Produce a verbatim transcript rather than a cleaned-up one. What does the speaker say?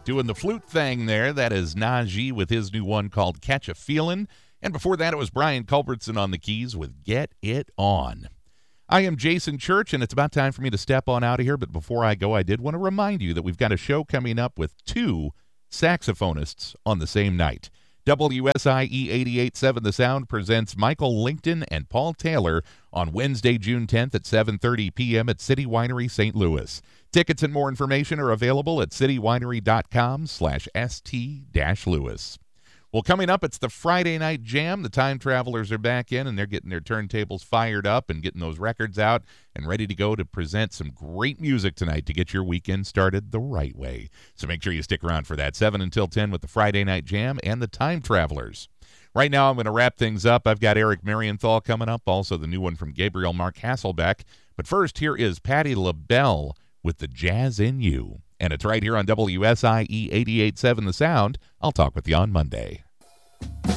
Doing the flute thing there, that is Najee with his new one called Catch a Feelin'. And before that, it was Brian Culbertson on the keys with Get It On. I am Jason Church, and it's about time for me to step on out of here. But before I go, I did want to remind you that we've got a show coming up with two saxophonists on the same night. W S I E eighty-eight point seven The Sound presents Michael Linkton and Paul Taylor on Wednesday, June tenth at seven thirty p.m. at City Winery, Saint Louis. Tickets and more information are available at citywinery.com slash st-louis. Well, coming up, it's the Friday Night Jam. The Time Travelers are back in, and they're getting their turntables fired up and getting those records out and ready to go to present some great music tonight to get your weekend started the right way. So make sure you stick around for that, seven until ten with the Friday Night Jam and the Time Travelers. Right now, I'm going to wrap things up. I've got Eric Marienthal coming up, also the new one from Gabriel Mark Hasselbeck. But first, here is Patti LaBelle with The Jazz in You. And it's right here on W S I E eighty-eight point seven The Sound. I'll talk with you on Monday.